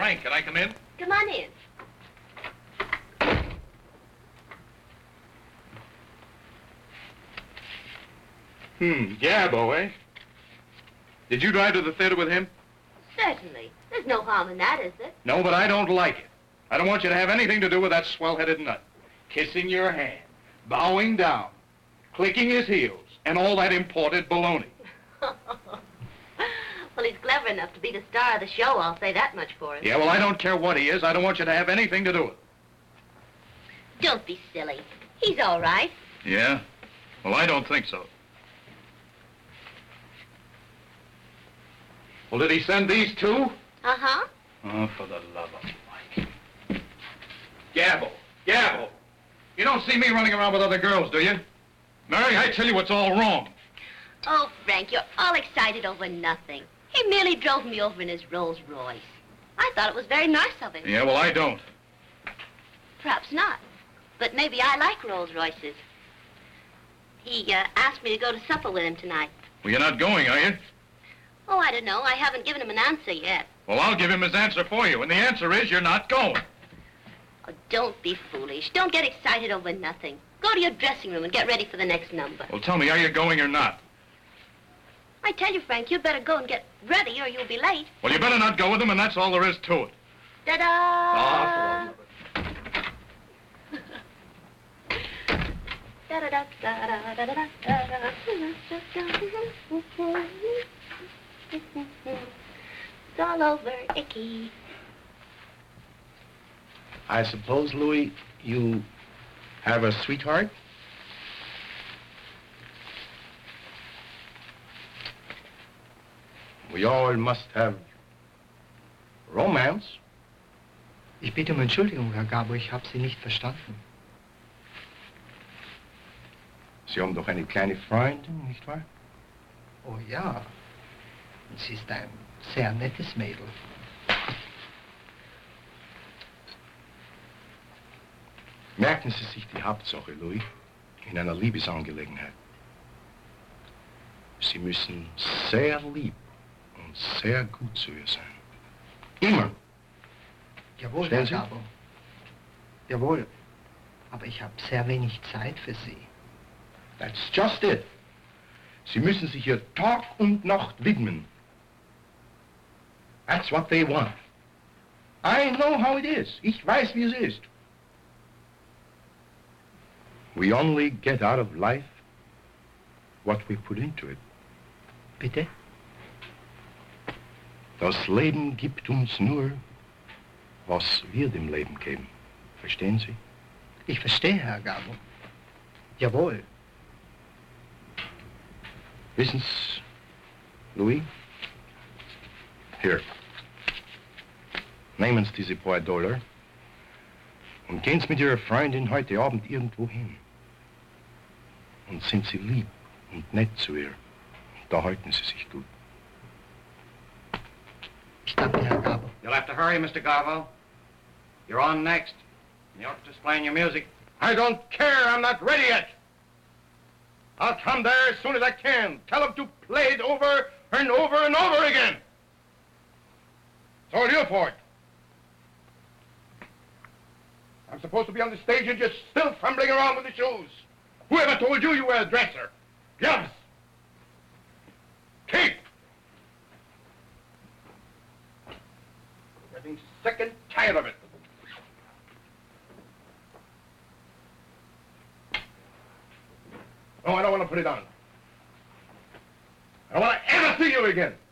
Frank, can I come in? Come on in. Gabbo, eh? Did you drive to the theater with him? Certainly. There's no harm in that, is there? No, but I don't like it. I don't want you to have anything to do with that swell-headed nut. Kissing your hand, bowing down, clicking his heels, and all that imported baloney. Well, he's clever enough to be the star of the show, I'll say that much for him. Yeah, well, I don't care what he is. I don't want you to have anything to do with it. Don't be silly. He's all right. Yeah? Well, I don't think so. Well, did he send these two? Uh-huh. Oh, for the love of Mike. Gabbo, Gabbo. You don't see me running around with other girls, do you? Mary, I tell you it's all wrong. Oh, Frank, you're all excited over nothing. He merely drove me over in his Rolls Royce. I thought it was very nice of him. Yeah, well, I don't. Perhaps not. But maybe I like Rolls Royces. He asked me to go to supper with him tonight. Well, you're not going, are you? Oh, I don't know. I haven't given him an answer yet. Well, I'll give him his answer for you, and the answer is you're not going. Oh, don't be foolish. Don't get excited over nothing. Go to your dressing room and get ready for the next number. Well, tell me, are you going or not? I tell you, Frank, you'd better go and get ready or you'll be late. Well, you better not go with him, and that's all there is to it. Ta-da! It's all over, Icky. I suppose, Louis, you have a sweetheart? We all must have romance. Ich bitte um Entschuldigung, Herr Gabo, ich habe Sie nicht verstanden. Sie haben doch eine kleine Freundin, nicht wahr? Oh ja, sie ist ein sehr nettes Mädel. Merken Sie sich die Hauptsache, Louis, in einer Liebesangelegenheit. Sie müssen sehr lieb und sehr gut zu ihr sein. Immer. Jawohl, Herr Gabo. Jawohl. Aber ich habe sehr wenig Zeit für Sie. That's just it. Sie müssen sich ihr Tag und Nacht widmen. That's what they want. I know how it is. Ich weiß, wie es ist. We only get out of life what we put into it. Bitte? Das Leben gibt uns nur, was wir dem Leben geben. Verstehen Sie? Ich verstehe, Herr Gabo. Jawohl. Wissen Sie, Louis? Hier. Nehmen Sie diese paar $, und gehen Sie mit Ihrer Freundin heute Abend irgendwo hin. Und sind Sie lieb und nett zu ihr. Da halten Sie sich gut. Ich danke, Herr Gabo. You'll have to hurry, Mr. Garvo. You're on next. The orchestra's playing your music. I don't care. I'm not ready yet. I'll come there as soon as I can. Tell them to play it over and over and over again. It's all your fault. I'm supposed to be on the stage and just still fumbling around with the shoes. Whoever told you were a dresser? Gloves. Cape. Getting sick and tired of it. No, I don't want to put it on. I don't want to ever see you again.